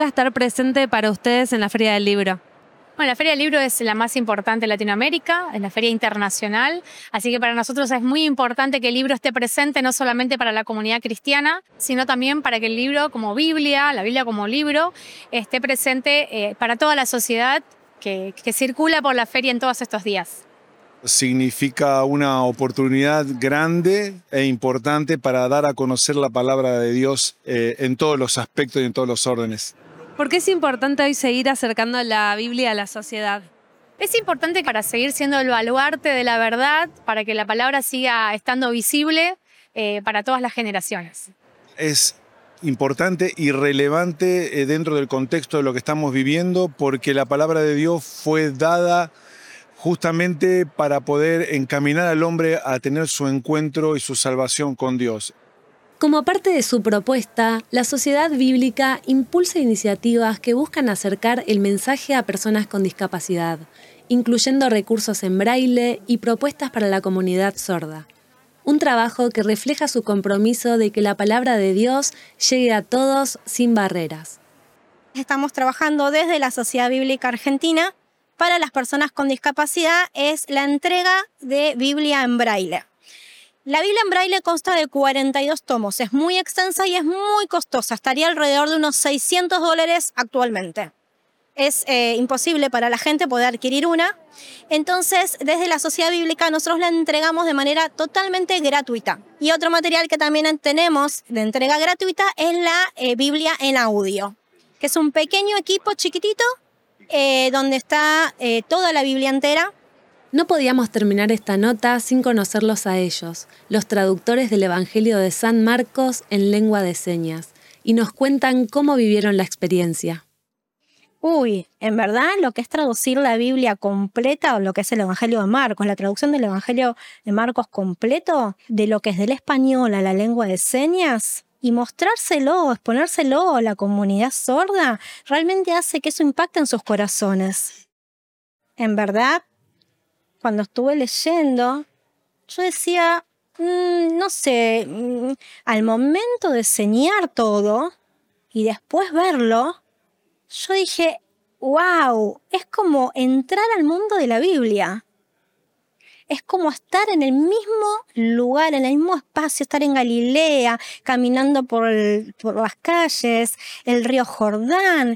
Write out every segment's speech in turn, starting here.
Va a estar presente para ustedes en la Feria del Libro? Bueno, la Feria del Libro es la más importante de Latinoamérica, es la feria internacional, así que para nosotros es muy importante que el libro esté presente no solamente para la comunidad cristiana, sino también para que el libro como Biblia, la Biblia como libro, esté presente para toda la sociedad que circula por la feria en todos estos días. Significa una oportunidad grande e importante para dar a conocer la palabra de Dios en todos los aspectos y en todos los órdenes. ¿Por qué es importante hoy seguir acercando la Biblia a la sociedad? Es importante para seguir siendo el baluarte de la verdad, para que la palabra siga estando visible para todas las generaciones. Es importante y relevante dentro del contexto de lo que estamos viviendo, porque la palabra de Dios fue dada justamente para poder encaminar al hombre a tener su encuentro y su salvación con Dios. Como parte de su propuesta, la Sociedad Bíblica impulsa iniciativas que buscan acercar el mensaje a personas con discapacidad, incluyendo recursos en braille y propuestas para la comunidad sorda. Un trabajo que refleja su compromiso de que la palabra de Dios llegue a todos sin barreras. Estamos trabajando desde la Sociedad Bíblica Argentina para las personas con discapacidad, es la entrega de Biblia en braille. La Biblia en braille consta de 42 tomos, es muy extensa y es muy costosa, estaría alrededor de unos $600 actualmente. Es imposible para la gente poder adquirir una, entonces desde la Sociedad Bíblica nosotros la entregamos de manera totalmente gratuita. Y otro material que también tenemos de entrega gratuita es la Biblia en audio, que es un pequeño equipo chiquitito donde está toda la Biblia entera. No podíamos terminar esta nota sin conocerlos a ellos, los traductores del Evangelio de San Marcos en lengua de señas, y nos cuentan cómo vivieron la experiencia. En verdad lo que es traducir la Biblia completa, o lo que es el Evangelio de Marcos, la traducción del Evangelio de Marcos completo, de lo que es del español a la lengua de señas, y mostrárselo, exponérselo a la comunidad sorda, realmente hace que eso impacte en sus corazones. En verdad, cuando estuve leyendo, yo decía, no sé, al momento de enseñar todo y después verlo, yo dije, wow, es como entrar al mundo de la Biblia. Es como estar en el mismo lugar, en el mismo espacio, estar en Galilea, caminando por las calles, el río Jordán.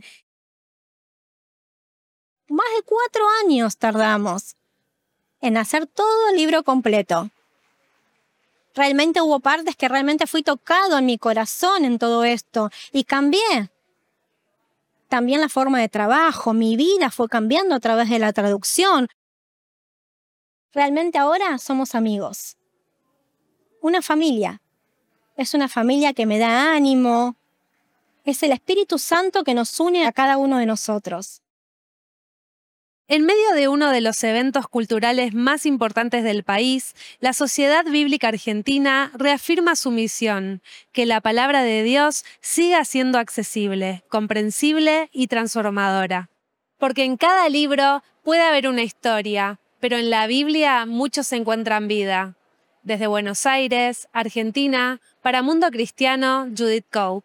Más de 4 años tardamos en hacer todo el libro completo. Realmente hubo partes que realmente fui tocado en mi corazón en todo esto y cambié. También la forma de trabajo, mi vida fue cambiando a través de la traducción. Realmente ahora somos amigos. Una familia. Es una familia que me da ánimo. Es el Espíritu Santo que nos une a cada uno de nosotros. En medio de uno de los eventos culturales más importantes del país, la Sociedad Bíblica Argentina reafirma su misión, que la palabra de Dios siga siendo accesible, comprensible y transformadora. Porque en cada libro puede haber una historia, pero en la Biblia muchos encuentran vida. Desde Buenos Aires, Argentina, para Mundo Cristiano, Judith Coe.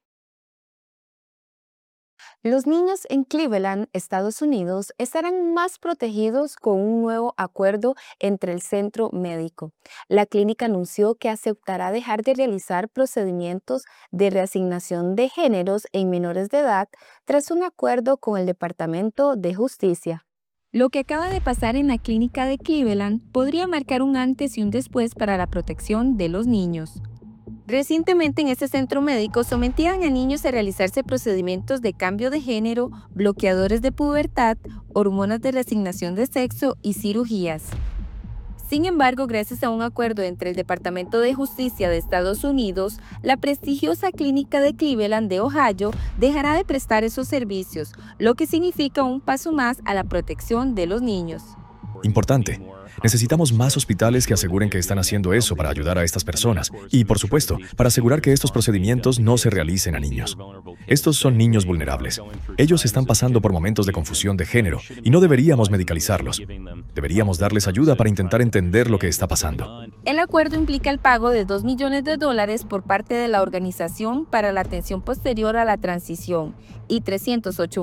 Los niños en Cleveland, Estados Unidos, estarán más protegidos con un nuevo acuerdo entre el centro médico. La clínica anunció que aceptará dejar de realizar procedimientos de reasignación de géneros en menores de edad tras un acuerdo con el Departamento de Justicia. Lo que acaba de pasar en la clínica de Cleveland podría marcar un antes y un después para la protección de los niños. Recientemente en este centro médico sometían a niños a realizarse procedimientos de cambio de género, bloqueadores de pubertad, hormonas de reasignación de sexo y cirugías. Sin embargo, gracias a un acuerdo entre el Departamento de Justicia de Estados Unidos, la prestigiosa clínica de Cleveland de Ohio dejará de prestar esos servicios, lo que significa un paso más a la protección de los niños. Importante. Necesitamos más hospitales que aseguren que están haciendo eso para ayudar a estas personas y, por supuesto, para asegurar que estos procedimientos no se realicen a niños. Estos son niños vulnerables. Ellos están pasando por momentos de confusión de género y no deberíamos medicalizarlos. Deberíamos darles ayuda para intentar entender lo que está pasando. El acuerdo implica el pago de $2 millones por parte de la Organización para la Atención Posterior a la Transición y $308